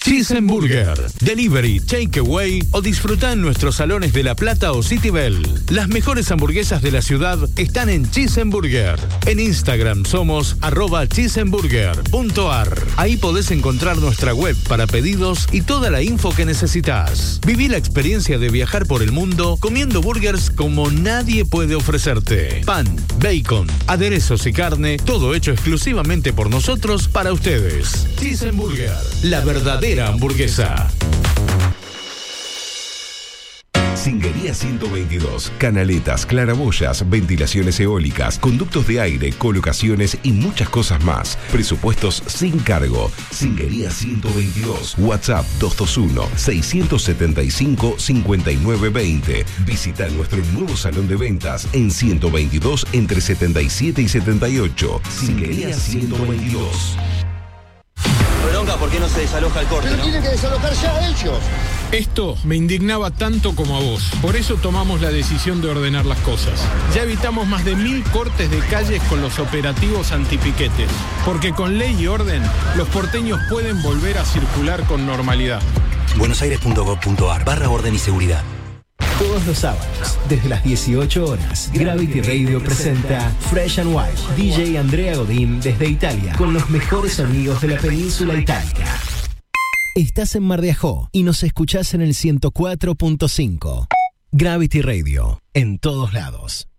Chisenburger. Delivery, takeaway o disfruta en nuestros salones de La Plata o Citibel. Las mejores hamburguesas de la ciudad están en Chisenburger. En Instagram somos @chisenburger.ar. Ahí podés encontrar nuestra web para pedidos y toda la info que necesitas. Viví la experiencia de viajar por el mundo comiendo burgers como nadie puede ofrecerte. Pan, bacon, aderezos y carne, todo hecho exclusivamente por nosotros para ustedes. Chisenburger, la verdadera hamburguesa. Singuería 122. Canaletas, claraboyas, ventilaciones eólicas, conductos de aire, colocaciones y muchas cosas más. Presupuestos sin cargo. Singuería 122. WhatsApp 221-675-5920. Visita nuestro nuevo salón de ventas en 122 entre 77 y 78. Singuería 122. Bronca, ¿por qué no se desaloja el corte? Pero tienen que desalojar ya ellos. Esto me indignaba tanto como a vos. Por eso tomamos la decisión de ordenar las cosas. Ya evitamos más de 1000 cortes de calles con los operativos antipiquetes. Porque con ley y orden, los porteños pueden volver a circular con normalidad. buenosaires.gov.ar/orden y seguridad. Todos los sábados, desde las 18 horas, Gravity Radio presenta Fresh and Wild. DJ Andrea Godín desde Italia, con los mejores amigos de la península itálica. Estás en Mar de Ajó y nos escuchás en el 104.5. Gravity Radio, en todos lados.